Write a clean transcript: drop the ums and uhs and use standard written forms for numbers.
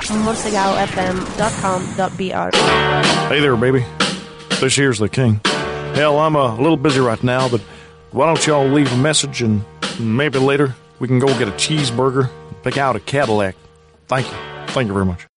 morsegaofm.com.br. Hey there, baby. This here's the king. Hell, I'm a little busy right now, but why don't y'all leave a message and maybe later we can go get a cheeseburger and pick out a Cadillac. Thank you. Thank you very much.